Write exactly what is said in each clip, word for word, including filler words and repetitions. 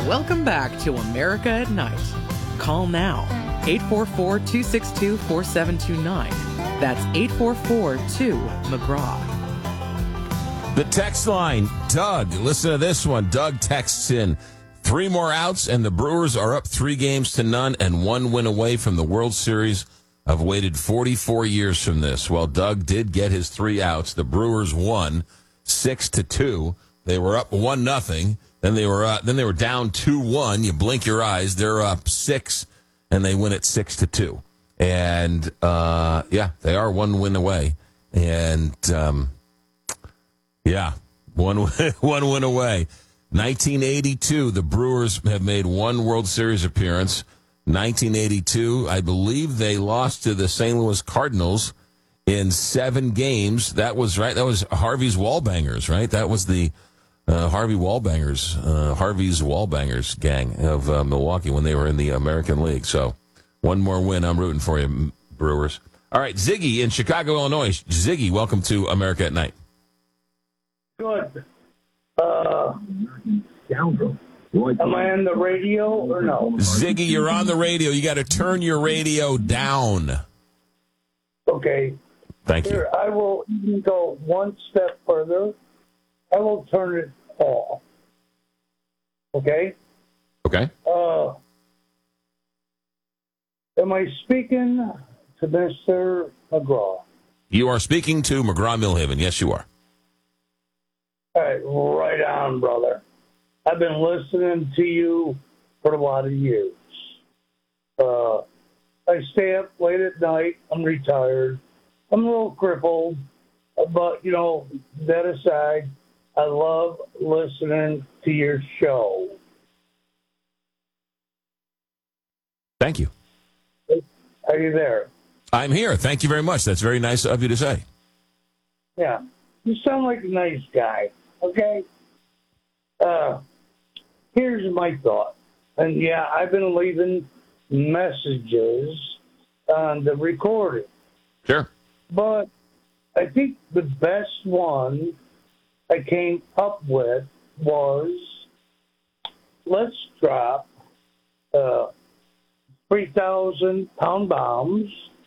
Welcome back to America at Night. Call now, eight four four, two six two, four seven two nine. That's eight four four two McGraw. The text line, Doug, listen to this one. Doug texts in, three more outs, and the Brewers are up three games to none and one win away from the World Series. I've waited forty-four years from this. Well, Doug did get his three outs. The Brewers won six to two. They were up one nothing. Then they were uh, then they were down two one. You blink your eyes, they're up six, and they win it six to two. And uh, yeah, they are one win away. And um, yeah, one one win away. nineteen eighty-two, the Brewers have made one World Series appearance. nineteen eighty-two, I believe they lost to the Saint Louis Cardinals in seven games. That was right. That was Harvey's Wallbangers, right? That was the uh, Harvey Wallbangers, uh, Harvey's Wallbangers gang of uh, Milwaukee when they were in the American League. So one more win. I'm rooting for you, Brewers. All right, Ziggy in Chicago, Illinois. Ziggy, welcome to America at Night. Good. Uh, Am I on the radio or no? Ziggy, you're on the radio. You got to turn your radio down. Okay. Thank you. Here, I will even go one step further. I will turn it off. Okay? Okay. Uh, am I speaking to Mister McGraw? You are speaking to McGraw-Milhaven. Yes, you are. All right, right on, brother. I've been listening to you for a lot of years. Uh, I stay up late at night. I'm retired. I'm a little crippled, but, you know, that aside, I love listening to your show. Thank you. Are you there? I'm here. Thank you very much. That's very nice of you to say. Yeah. You sound like a nice guy, okay? Uh, here's my thought. And, yeah, I've been leaving messages on the recording. Sure. But I think the best one I came up with was, let's drop uh, three thousand pound bombs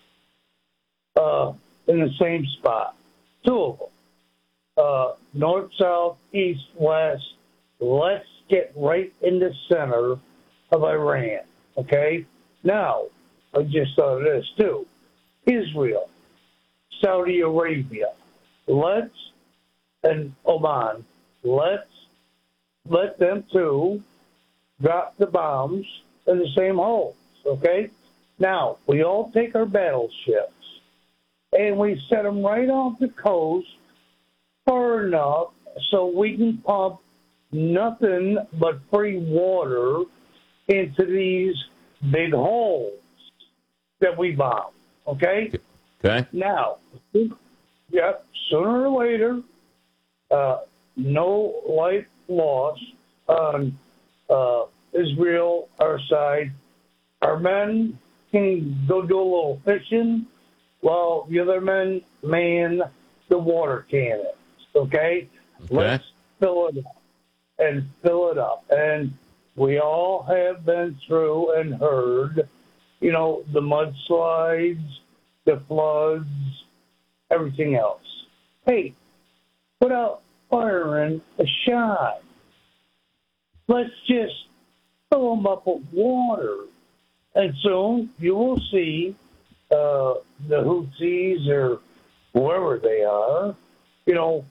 uh, in the same spot. Two of them. Uh, north, south, east, west. Let's get right in the center of Iran. Okay? Now, I just thought of this too. Israel, Saudi Arabia. Let's, and Oman, let's let them two drop the bombs in the same holes. Okay? Now, we all take our battleships and we set them right off the coast far enough so we can pump nothing but free water into these big holes that we bomb. Okay? Okay. Now, yep, sooner or later, uh, no life lost on uh, Israel, our side. Our men can go do a little fishing while the other men man the water cannons. Okay? Okay. Let's fill it up and fill it up. And we all have been through and heard, you know, the mudslides, the floods, everything else. Hey, without firing a shot, let's just fill them up with water. And soon you will see uh, the Houthis or whoever they are, you know,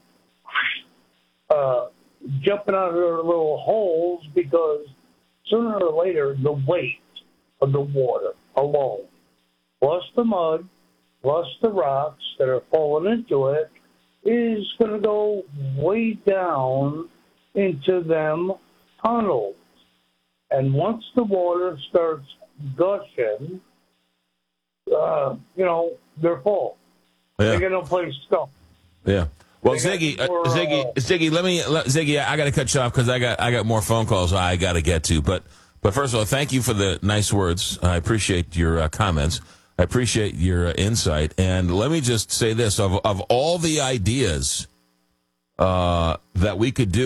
uh, jumping out of their little holes because sooner or later the weight of the water alone, plus the mud, plus the rocks that are falling into it, is going to go way down into them tunnels. And once the water starts gushing, uh, you know, they're full. Yeah. They got no place to go. Yeah. Well, They got Ziggy, uh, more, Ziggy, uh, Ziggy, let me, let, Ziggy, I got to cut you off because I got, I got more phone calls I got to get to. But, but first of all, thank you for the nice words. I appreciate your uh, comments. I appreciate your uh, insight. And let me just say this: of of all the ideas uh, that we could do.